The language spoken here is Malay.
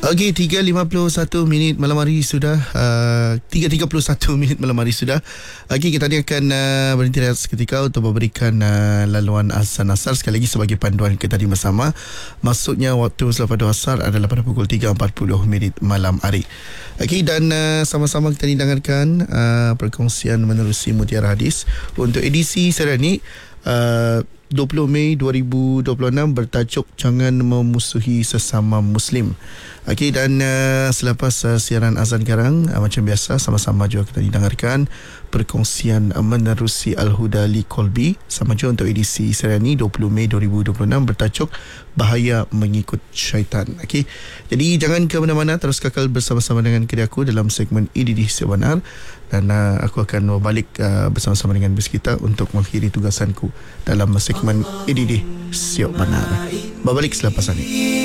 Okey, 3.51 minit malam hari sudah. 3.31 minit malam hari sudah. Okey, kita ni akan berhenti rehat seketika untuk memberikan laluan azan asar sekali lagi sebagai panduan kita tadi bersama. Maksudnya waktu selepas asar adalah pada pukul 3.40 minit malam hari. Okey, dan sama-sama kita dengarkan perkongsian menerusi Mutiara Hadis untuk edisi Serani 20 Mei 2026 bertajuk Jangan Memusuhi Sesama Muslim. Okey, dan selepas siaran azan sekarang, macam biasa sama-sama juga kita dengarkan perkongsian menerusi Al-Huda Li Kolbi sama juga untuk edisi Serani 20 Mei 2026 bertajuk Bahaya Mengikut Syaitan. Okey, jadi jangan ke mana-mana, terus kekal bersama-sama dengan kedai aku dalam segmen IDD Sebenar, dan aku akan berbalik bersama-sama dengan bos kita untuk mengakhiri tugasanku dalam segmen IDD Siap Benar. Berbalik selepas ini.